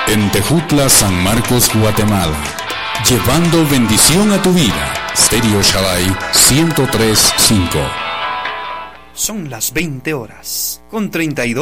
En Tejutla, San Marcos, Guatemala. Llevando bendición a tu vida. Stereo Shaddai 103.5. Son las 20 horas, con 32